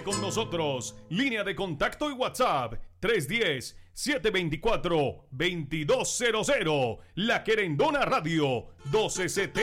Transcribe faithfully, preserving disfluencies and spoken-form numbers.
Comunícate con nosotros. Línea de contacto y WhatsApp tres uno cero, siete dos cuatro, dos dos cero cero. La Querendona Radio doce setenta.